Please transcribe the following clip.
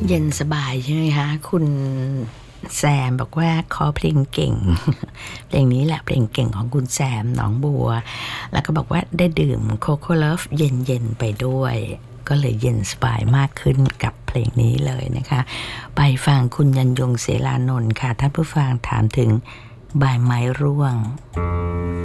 เย็นสบายใช่ไหมคะคุณแซมบอกว่าขอเพลงเก่ง เพลงนี้แหละเพลงเก่งของคุณแซมหนองบัวแล้วก็บอกว่าได้ดื่มโคโค่เลิฟเย็นๆไปด้วยก็เลยเย็นสบายมากขึ้นกับเพลงนี้เลยนะคะไปฟังคุณยันยงเสรานนท์ค่ะท่านผู้ฟังถามถึงใบไม้ร่วง